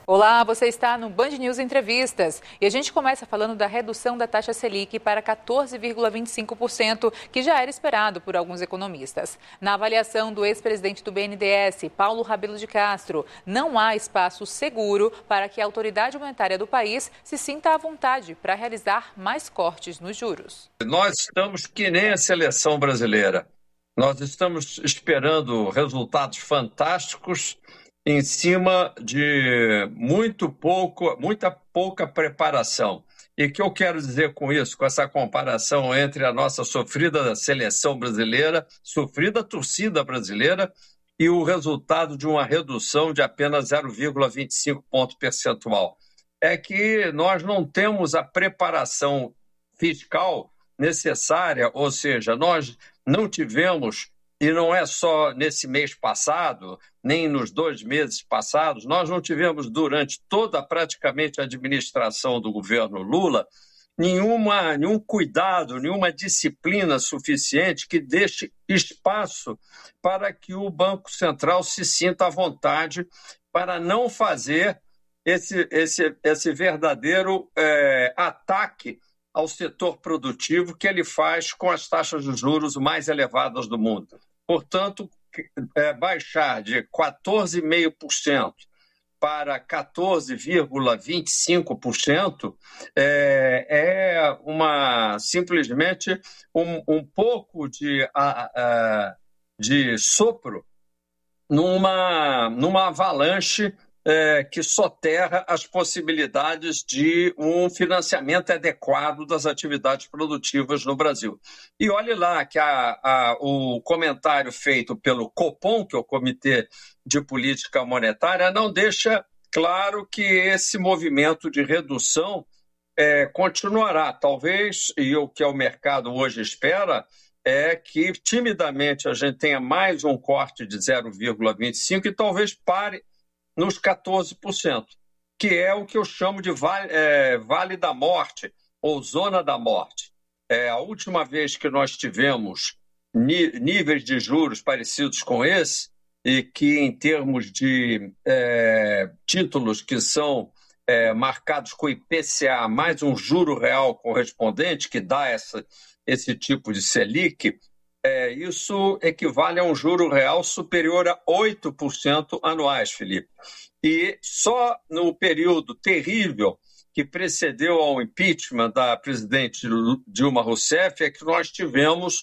Olá, você está no Band News Entrevistas e a gente começa falando da redução da taxa Selic para 14,25%, que já era esperado por alguns economistas. Na avaliação do ex-presidente do BNDES, Paulo Rabelo de Castro, não há espaço seguro para que a autoridade monetária do país se sinta à vontade para realizar mais cortes nos juros. Nós estamos que nem a seleção brasileira. Nós estamos esperando resultados fantásticos em cima de muita pouca preparação. E o que eu quero dizer com isso, com essa comparação entre a nossa sofrida seleção brasileira, sofrida torcida brasileira, e o resultado de uma redução de apenas 0,25 ponto percentual. É que nós não temos a preparação fiscal necessária, ou seja, nós não tivemos, e não é só nesse mês passado, nem nos 2 meses passados, nós não tivemos durante toda praticamente a administração do governo Lula nenhum cuidado, nenhuma disciplina suficiente que deixe espaço para que o Banco Central se sinta à vontade para não fazer esse verdadeiro ataque ao setor produtivo que ele faz com as taxas de juros mais elevadas do mundo. Portanto, baixar de 14,5% para 14,25% simplesmente um pouco de sopro numa avalanche que soterra as possibilidades de um financiamento adequado das atividades produtivas no Brasil. E olhe lá que o comentário feito pelo Copom, que é o Comitê de Política Monetária, não deixa claro que esse movimento de redução continuará. Talvez, e o que o mercado hoje espera, é que timidamente a gente tenha mais um corte de 0,25% e talvez pare nos 14%, que é o que eu chamo de vale da morte, ou zona da morte. A última vez que nós tivemos níveis de juros parecidos com esse, e que em termos de títulos que são marcados com IPCA, mais um juro real correspondente, que dá esse tipo de Selic, isso equivale a um juro real superior a 8% anuais, Felipe. E só no período terrível que precedeu ao impeachment da presidente Dilma Rousseff é que nós tivemos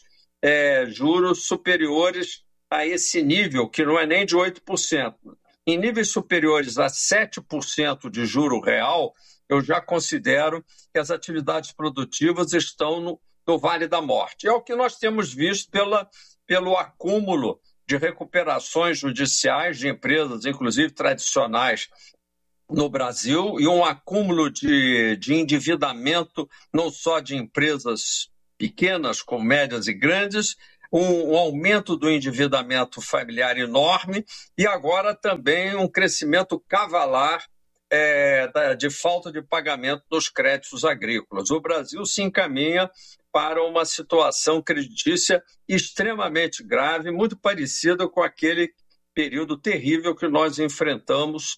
juros superiores a esse nível, que não é nem de 8%. Em níveis superiores a 7% de juro real, eu já considero que as atividades produtivas estão no Vale da Morte. É o que nós temos visto pelo acúmulo de recuperações judiciais de empresas, inclusive tradicionais, no Brasil, e um acúmulo de endividamento, não só de empresas pequenas, como médias e grandes, um aumento do endividamento familiar enorme e agora também um crescimento cavalar de falta de pagamento dos créditos agrícolas. O Brasil se encaminha para uma situação creditícia extremamente grave, muito parecida com aquele período terrível que nós enfrentamos,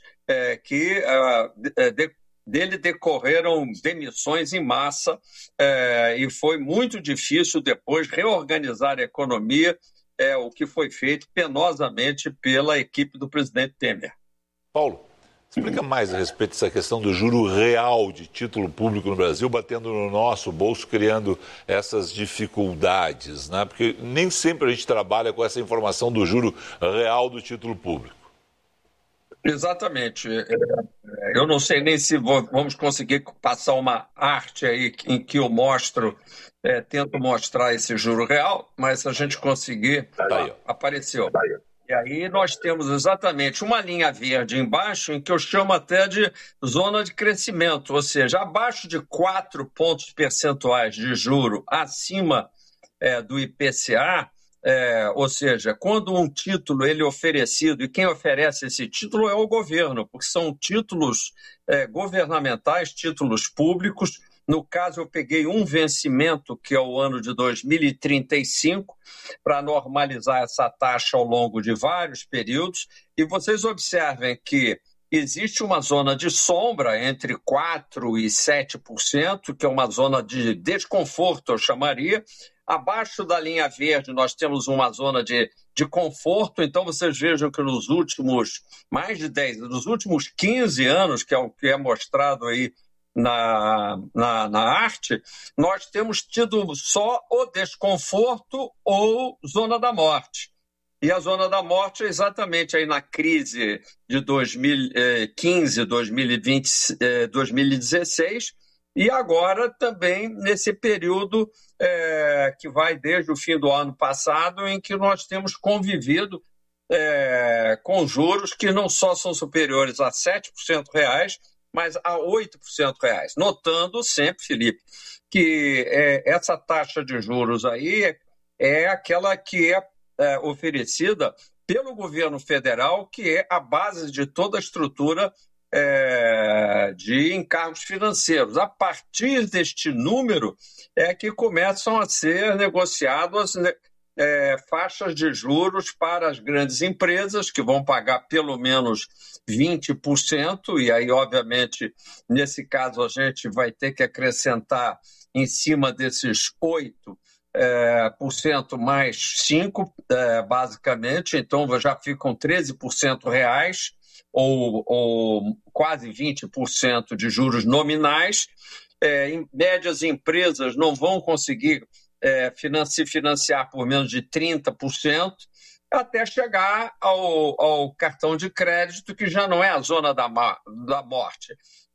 dele decorreram demissões em massa e foi muito difícil depois reorganizar a economia, o que foi feito penosamente pela equipe do presidente Temer. Paulo, explica mais a respeito dessa questão do juro real de título público no Brasil, batendo no nosso bolso, criando essas dificuldades, né? Porque nem sempre a gente trabalha com essa informação do juro real do título público. Exatamente. Eu não sei nem se vamos conseguir passar uma arte aí em que eu tento mostrar esse juro real, mas se a gente conseguir, apareceu. E aí nós temos exatamente uma linha verde embaixo, em que eu chamo até de zona de crescimento, ou seja, abaixo de 4 pontos percentuais de juro acima do IPCA, ou seja, quando um título ele é oferecido, e quem oferece esse título é o governo, porque são títulos governamentais, títulos públicos. No caso, eu peguei um vencimento, que é o ano de 2035, para normalizar essa taxa ao longo de vários períodos. E vocês observem que existe uma zona de sombra entre 4% e 7%, que é uma zona de desconforto, eu chamaria. Abaixo da linha verde, nós temos uma zona de conforto. Então, vocês vejam que nos últimos nos últimos 15 anos, que é o que é mostrado aí na arte, nós temos tido só o desconforto ou zona da morte. E a zona da morte é exatamente aí na crise de 2015, 2020, 2016, e agora também nesse período que vai desde o fim do ano passado, em que nós temos convivido com juros que não só são superiores a 7% reais, mas a 8% reais. Notando sempre, Felipe, que essa taxa de juros aí é aquela que é oferecida pelo governo federal, que é a base de toda a estrutura de encargos financeiros. A partir deste número é que começam a ser negociadas faixas de juros para as grandes empresas, que vão pagar pelo menos 20%, e aí, obviamente, nesse caso, a gente vai ter que acrescentar em cima desses 8% mais 5%, basicamente, então já ficam 13% reais, ou quase 20% de juros nominais. Em média, as empresas não vão conseguir se financiar por menos de 30%, até chegar ao cartão de crédito, que já não é a zona da morte.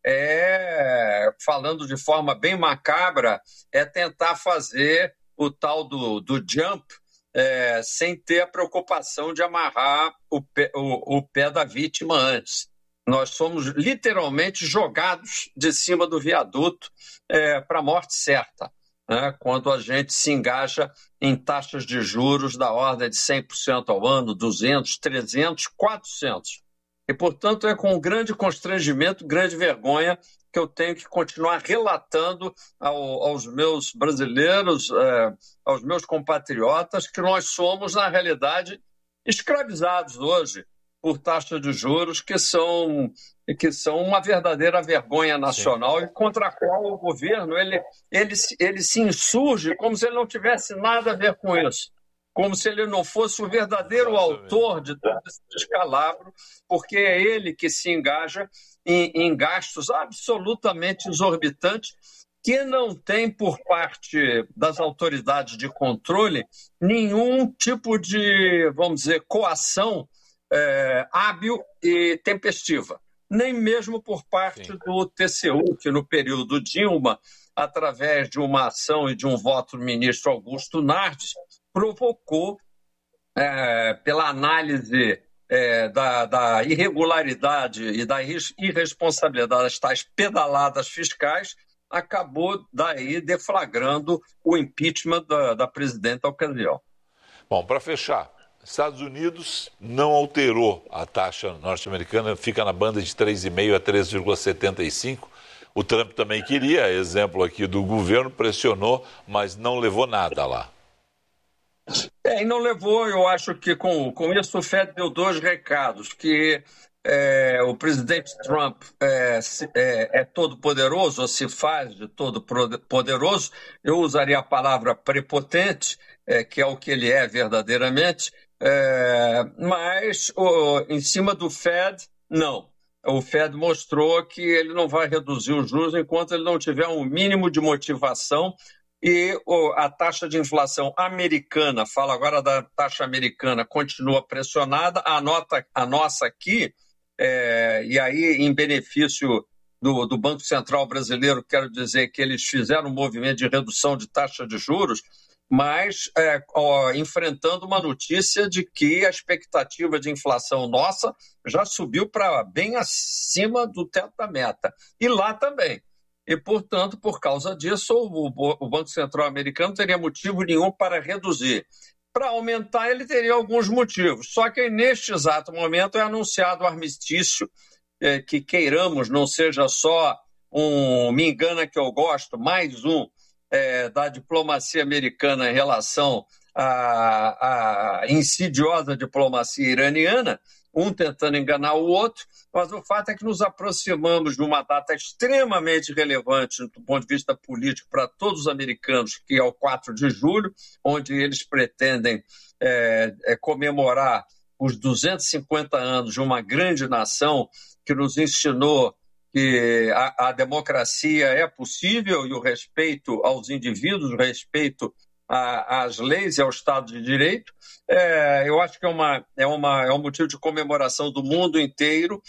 Falando de forma bem macabra, é tentar fazer o tal do jump, sem ter a preocupação de amarrar o pé da vítima antes. Nós somos literalmente jogados de cima do viaduto para a morte certa, né? Quando a gente se engaja em taxas de juros da ordem de 100% ao ano, 200%, 300%, 400%. E, portanto, é com grande constrangimento, grande vergonha, que eu tenho que continuar relatando aos meus brasileiros, aos meus compatriotas, que nós somos, na realidade, escravizados hoje por taxas de juros que são uma verdadeira vergonha nacional. Sim. E contra a qual o governo ele se insurge como se ele não tivesse nada a ver com isso, como se ele não fosse o verdadeiro autor de todo esse descalabro, porque é ele que se engaja em gastos absolutamente exorbitantes, que não tem, por parte das autoridades de controle, nenhum tipo de, vamos dizer, coação hábil e tempestiva. Nem mesmo por parte do TCU, que no período Dilma, através de uma ação e de um voto do ministro Augusto Nardes, provocou, pela análise da irregularidade e da irresponsabilidade das tais pedaladas fiscais, acabou daí deflagrando o impeachment da presidenta da ocasião. Bom, para fechar, Estados Unidos não alterou a taxa norte-americana, fica na banda de 3,5% a 3,75%. O Trump também queria, exemplo aqui do governo, pressionou, mas não levou nada lá. E não levou. Eu acho que com isso o Fed deu dois recados, que o presidente Trump é todo poderoso, ou se faz de todo poderoso. Eu usaria a palavra prepotente, que é o que ele é verdadeiramente, mas em cima do Fed, não. O Fed mostrou que ele não vai reduzir os juros enquanto ele não tiver um mínimo de motivação. E a taxa de inflação americana, falo agora da taxa americana, continua pressionada. A nossa aqui, e aí em benefício do Banco Central brasileiro, quero dizer que eles fizeram um movimento de redução de taxa de juros, mas enfrentando uma notícia de que a expectativa de inflação nossa já subiu para bem acima do teto da meta. E lá também. E, portanto, por causa disso, o Banco Central americano teria motivo nenhum para reduzir. Para aumentar, ele teria alguns motivos. Só que neste exato momento é anunciado o armistício, que queiramos não seja só me engana que eu gosto, mais um da diplomacia americana em relação à insidiosa diplomacia iraniana, um tentando enganar o outro, mas o fato é que nos aproximamos de uma data extremamente relevante do ponto de vista político para todos os americanos, que é o 4 de julho, onde eles pretendem comemorar os 250 anos de uma grande nação que nos ensinou que a democracia é possível e o respeito aos indivíduos, o respeito às leis e ao Estado de Direito. Eu acho que é um motivo de comemoração do mundo inteiro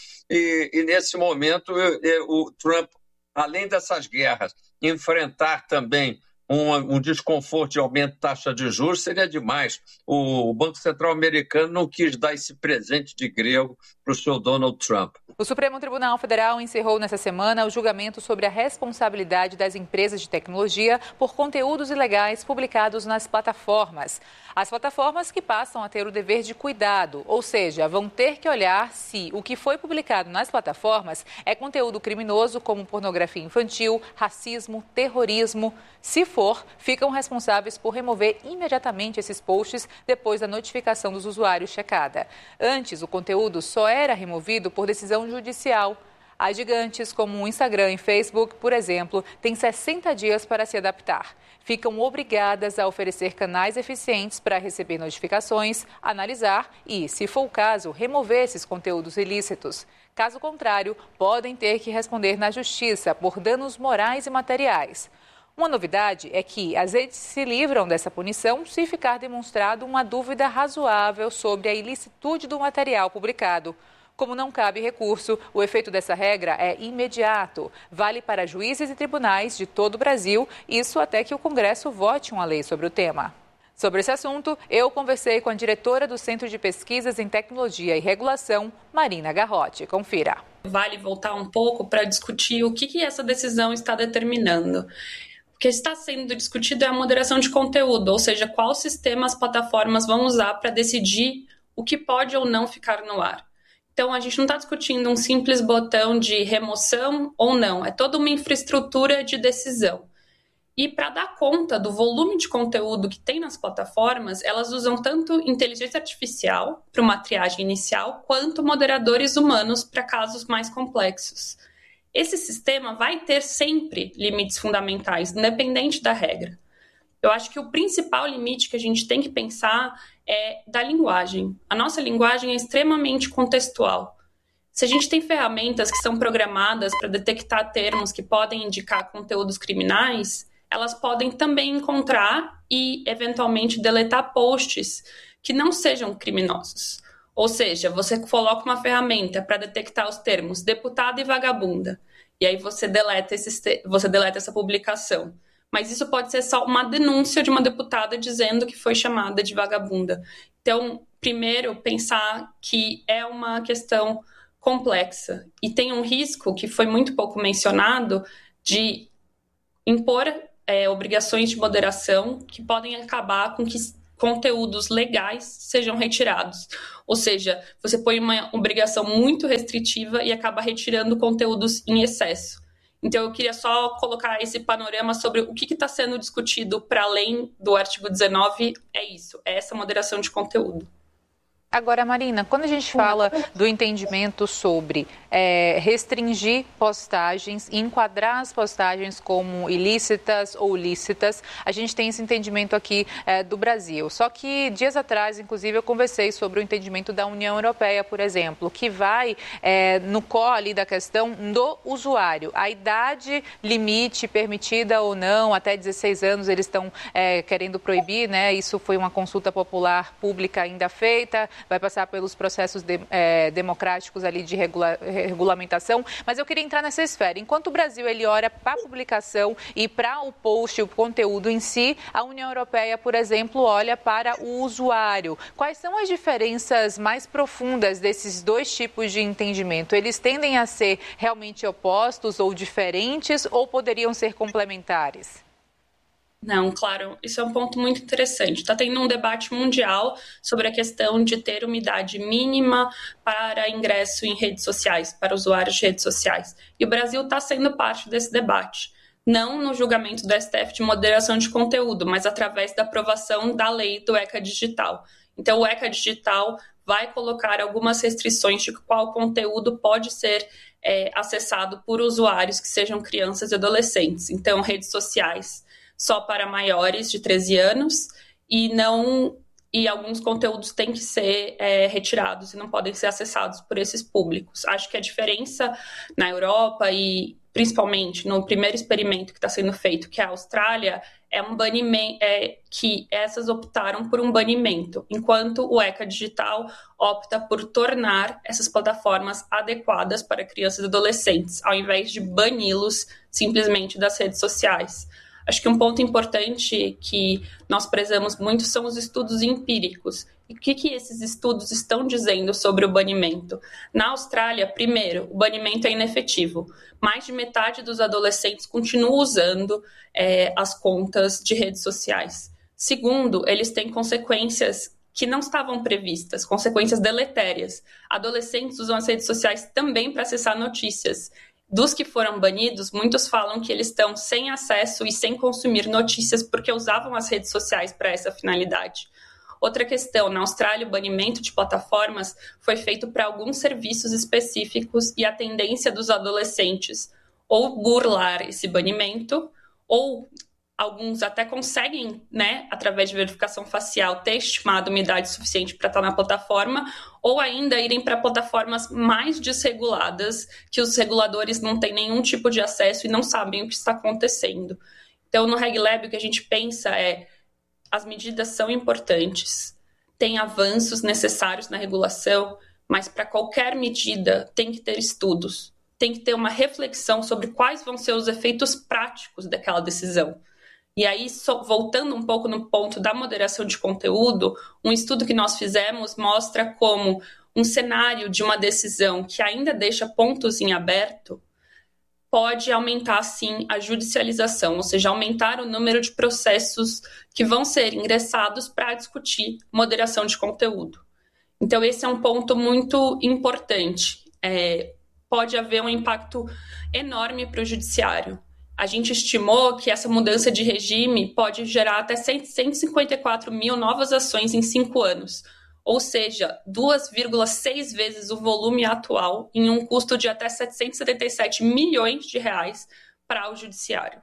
e nesse momento, o Trump, além dessas guerras, enfrentar também um desconforto de aumento de taxa de juros seria demais. O Banco Central americano não quis dar esse presente de grego para o senhor Donald Trump. O Supremo Tribunal Federal encerrou nessa semana o julgamento sobre a responsabilidade das empresas de tecnologia por conteúdos ilegais publicados nas plataformas. As plataformas que passam a ter o dever de cuidado, ou seja, vão ter que olhar se o que foi publicado nas plataformas é conteúdo criminoso como pornografia infantil, racismo, terrorismo. Se for, ficam responsáveis por remover imediatamente esses posts depois da notificação dos usuários checada. Antes, o conteúdo só era removido por decisão judicial. As gigantes, como o Instagram e Facebook, por exemplo, têm 60 dias para se adaptar. Ficam obrigadas a oferecer canais eficientes para receber notificações, analisar e, se for o caso, remover esses conteúdos ilícitos. Caso contrário, podem ter que responder na justiça por danos morais e materiais. Uma novidade é que as redes se livram dessa punição se ficar demonstrado uma dúvida razoável sobre a ilicitude do material publicado. Como não cabe recurso, o efeito dessa regra é imediato. Vale para juízes e tribunais de todo o Brasil, isso até que o Congresso vote uma lei sobre o tema. Sobre esse assunto, eu conversei com a diretora do Centro de Pesquisas em Tecnologia e Regulação, Marina Garrote. Confira. Vale voltar um pouco para discutir o que essa decisão está determinando. O que está sendo discutido é a moderação de conteúdo, ou seja, qual sistema as plataformas vão usar para decidir o que pode ou não ficar no ar. Então, a gente não está discutindo um simples botão de remoção ou não, é toda uma infraestrutura de decisão. E para dar conta do volume de conteúdo que tem nas plataformas, elas usam tanto inteligência artificial para uma triagem inicial, quanto moderadores humanos para casos mais complexos. Esse sistema vai ter sempre limites fundamentais, independente da regra. Eu acho que o principal limite que a gente tem que pensar é da linguagem. A nossa linguagem é extremamente contextual. Se a gente tem ferramentas que são programadas para detectar termos que podem indicar conteúdos criminais, elas podem também encontrar e, eventualmente, deletar posts que não sejam criminosos. Ou seja, você coloca uma ferramenta para detectar os termos deputada e vagabunda, e aí você deleta essa publicação. Mas isso pode ser só uma denúncia de uma deputada dizendo que foi chamada de vagabunda. Então, primeiro, pensar que é uma questão complexa. E tem um risco, que foi muito pouco mencionado, de impor obrigações de moderação que podem acabar com que conteúdos legais sejam retirados. Ou seja, você põe uma obrigação muito restritiva e acaba retirando conteúdos em excesso. Então, eu queria só colocar esse panorama sobre o que está sendo discutido para além do artigo 19, é essa moderação de conteúdo. Agora, Marina, quando a gente fala do entendimento sobre restringir postagens e enquadrar as postagens como ilícitas ou lícitas, a gente tem esse entendimento aqui do Brasil. Só que dias atrás, inclusive, eu conversei sobre o entendimento da União Europeia, por exemplo, que vai no core ali da questão do usuário. A idade limite permitida ou não, até 16 anos eles estão querendo proibir, né? Isso foi uma consulta popular pública ainda feita, vai passar pelos processos democráticos ali de regulamentação, mas eu queria entrar nessa esfera. Enquanto o Brasil ele olha para a publicação e para o post, o conteúdo em si, a União Europeia, por exemplo, olha para o usuário. Quais são as diferenças mais profundas desses dois tipos de entendimento? Eles tendem a ser realmente opostos ou diferentes ou poderiam ser complementares? Não, claro, isso é um ponto muito interessante. Está tendo um debate mundial sobre a questão de ter uma idade mínima para ingresso em redes sociais, para usuários de redes sociais. E o Brasil está sendo parte desse debate. Não no julgamento do STF de moderação de conteúdo, mas através da aprovação da lei do ECA Digital. Então, o ECA Digital vai colocar algumas restrições de qual conteúdo pode ser acessado por usuários que sejam crianças e adolescentes. Então, redes sociais só para maiores de 13 anos e alguns conteúdos têm que ser retirados e não podem ser acessados por esses públicos. Acho que a diferença na Europa e principalmente no primeiro experimento que está sendo feito, que é a Austrália, é um banimento, que essas optaram por um banimento, enquanto o ECA Digital opta por tornar essas plataformas adequadas para crianças e adolescentes, ao invés de bani-los simplesmente das redes sociais. Acho que um ponto importante que nós prezamos muito são os estudos empíricos. E o que esses estudos estão dizendo sobre o banimento? Na Austrália, primeiro, o banimento é inefetivo. Mais de metade dos adolescentes continuam usando as contas de redes sociais. Segundo, eles têm consequências que não estavam previstas, consequências deletérias. Adolescentes usam as redes sociais também para acessar notícias. Dos que foram banidos, muitos falam que eles estão sem acesso e sem consumir notícias porque usavam as redes sociais para essa finalidade. Outra questão, na Austrália, o banimento de plataformas foi feito para alguns serviços específicos e a tendência dos adolescentes ou burlar esse banimento, ou alguns até conseguem, através de verificação facial, ter estimado uma idade suficiente para estar na plataforma, ou ainda irem para plataformas mais desreguladas, que os reguladores não têm nenhum tipo de acesso e não sabem o que está acontecendo. Então, no RegLab, o que a gente pensa as medidas são importantes, tem avanços necessários na regulação, mas para qualquer medida tem que ter estudos, tem que ter uma reflexão sobre quais vão ser os efeitos práticos daquela decisão. E aí, voltando um pouco no ponto da moderação de conteúdo, um estudo que nós fizemos mostra como um cenário de uma decisão que ainda deixa pontos em aberto pode aumentar, sim, a judicialização, ou seja, aumentar o número de processos que vão ser ingressados para discutir moderação de conteúdo. Então, esse é um ponto muito importante. Pode haver um impacto enorme para o judiciário. A gente estimou que essa mudança de regime pode gerar até 154 mil novas ações em 5 anos, ou seja, 2,6 vezes o volume atual em um custo de até 777 milhões de reais para o judiciário.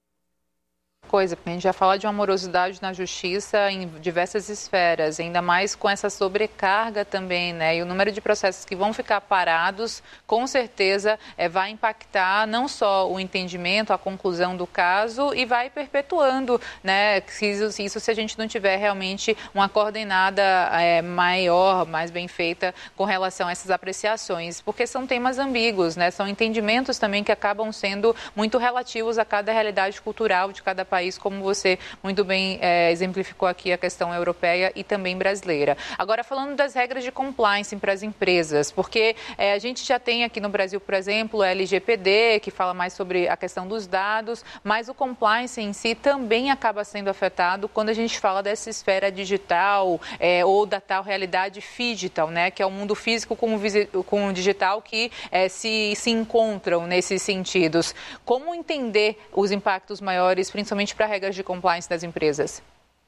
Porque a gente já fala de uma morosidade na justiça em diversas esferas, ainda mais com essa sobrecarga também, E o número de processos que vão ficar parados, com certeza, vai impactar não só o entendimento, a conclusão do caso e vai perpetuando, Isso se a gente não tiver realmente uma coordenada maior, mais bem feita com relação a essas apreciações, porque são temas ambíguos, São entendimentos também que acabam sendo muito relativos a cada realidade cultural de cada país, como você muito bem exemplificou aqui a questão europeia e também brasileira. Agora, falando das regras de compliance para as empresas, porque a gente já tem aqui no Brasil, por exemplo, a LGPD, que fala mais sobre a questão dos dados, mas o compliance em si também acaba sendo afetado quando a gente fala dessa esfera digital ou da tal realidade phygital, que é o mundo físico com o digital que se encontram nesses sentidos. Como entender os impactos maiores, principalmente para regras de compliance das empresas?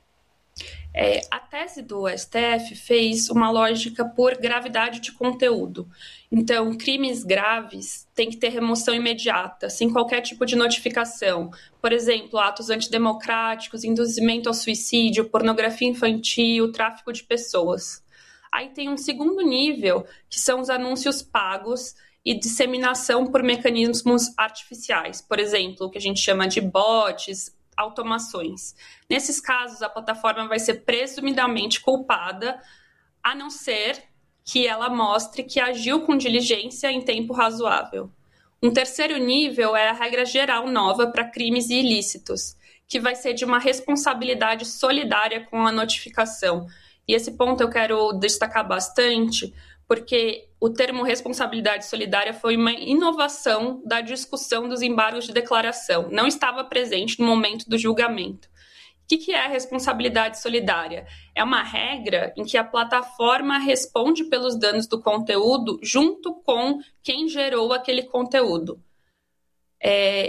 A tese do STF fez uma lógica por gravidade de conteúdo. Então, crimes graves têm que ter remoção imediata, sem qualquer tipo de notificação. Por exemplo, atos antidemocráticos, induzimento ao suicídio, pornografia infantil, tráfico de pessoas. Aí tem um segundo nível, que são os anúncios pagos e disseminação por mecanismos artificiais. Por exemplo, o que a gente chama de bots, automações. Nesses casos, a plataforma vai ser presumidamente culpada, a não ser que ela mostre que agiu com diligência em tempo razoável. Um terceiro nível é a regra geral nova para crimes ilícitos, que vai ser de uma responsabilidade solidária com a notificação. E esse ponto eu quero destacar bastante, porque o termo responsabilidade solidária foi uma inovação da discussão dos embargos de declaração. Não estava presente no momento do julgamento. O que é a responsabilidade solidária? É uma regra em que a plataforma responde pelos danos do conteúdo junto com quem gerou aquele conteúdo.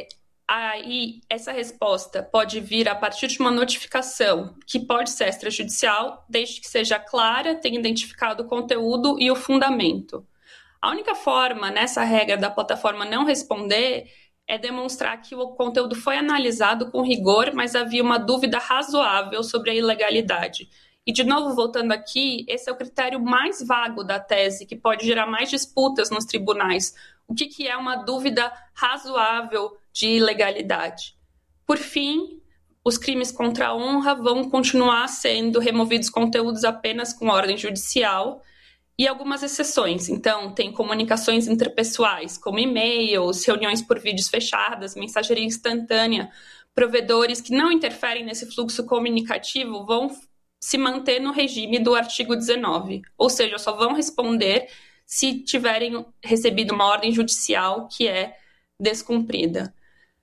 Aí, essa resposta pode vir a partir de uma notificação, que pode ser extrajudicial, desde que seja clara, tenha identificado o conteúdo e o fundamento. A única forma, nessa regra da plataforma não responder, é demonstrar que o conteúdo foi analisado com rigor, mas havia uma dúvida razoável sobre a ilegalidade. E, de novo, voltando aqui, esse é o critério mais vago da tese, que pode gerar mais disputas nos tribunais. O que é uma dúvida razoável de ilegalidade? Por fim, os crimes contra a honra vão continuar sendo removidos conteúdos apenas com ordem judicial e algumas exceções. Então, tem comunicações interpessoais, como e-mails, reuniões por vídeos fechadas, mensageria instantânea. Provedores que não interferem nesse fluxo comunicativo vão se manter no regime do artigo 19, ou seja, só vão responder se tiverem recebido uma ordem judicial que é descumprida.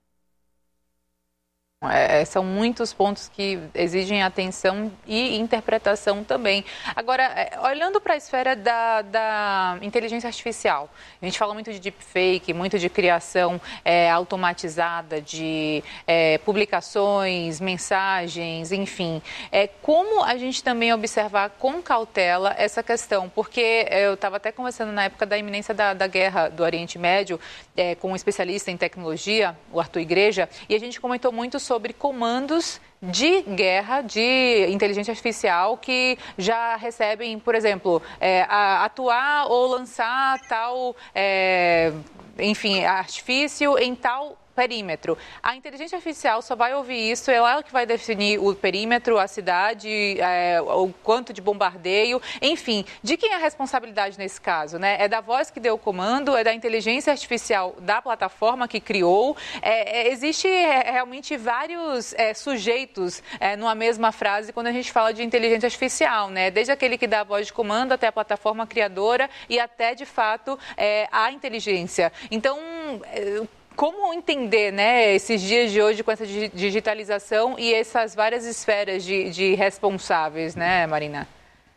São muitos pontos que exigem atenção e interpretação também. Agora, olhando para a esfera da inteligência artificial, a gente fala muito de deepfake, muito de criação automatizada de publicações, mensagens, enfim. Como a gente também observar com cautela essa questão? Porque eu estava até conversando na época da iminência da guerra do Oriente Médio com um especialista em tecnologia, o Arthur Igreja, e a gente comentou muito sobre comandos de guerra de inteligência artificial que já recebem, por exemplo, atuar ou lançar tal, artifício em tal perímetro. A inteligência artificial só vai ouvir isso, ela que vai definir o perímetro, a cidade, o quanto de bombardeio, enfim. De quem é a responsabilidade nesse caso, né? É da voz que deu o comando, é da inteligência artificial da plataforma que criou. Existe realmente vários sujeitos numa mesma frase quando a gente fala de inteligência artificial, né? Desde aquele que dá a voz de comando até a plataforma criadora e até, de fato, a inteligência. Então, como entender, né, esses dias de hoje com essa digitalização e essas várias esferas de responsáveis, né, Marina?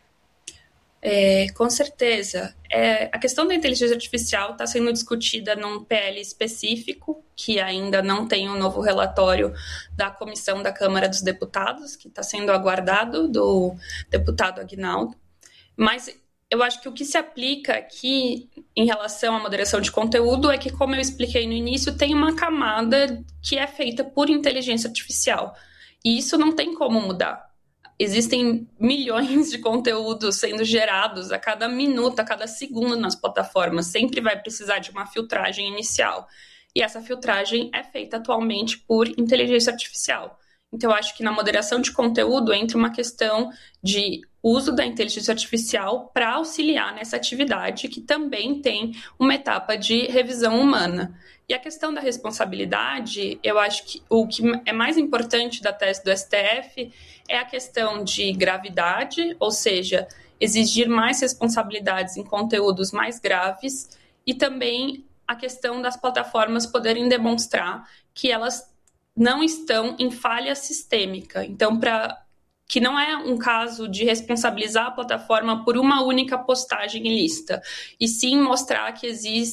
Com certeza. A questão da inteligência artificial está sendo discutida num PL específico, que ainda não tem um novo relatório da Comissão da Câmara dos Deputados, que está sendo aguardado do deputado Aguinaldo. Mas eu acho que o que se aplica aqui em relação à moderação de conteúdo é que, como eu expliquei no início, tem uma camada que é feita por inteligência artificial. E isso não tem como mudar. Existem milhões de conteúdos sendo gerados a cada minuto, a cada segundo nas plataformas. Sempre vai precisar de uma filtragem inicial. E essa filtragem é feita atualmente por inteligência artificial. Então, eu acho que na moderação de conteúdo entra uma questão de uso da inteligência artificial para auxiliar nessa atividade, que também tem uma etapa de revisão humana. E a questão da responsabilidade, eu acho que o que é mais importante da tese do STF é a questão de gravidade, ou seja, exigir mais responsabilidades em conteúdos mais graves, e também a questão das plataformas poderem demonstrar que elas não estão em falha sistêmica. Então, que não é um caso de responsabilizar a plataforma por uma única postagem ilícita, e sim mostrar que existe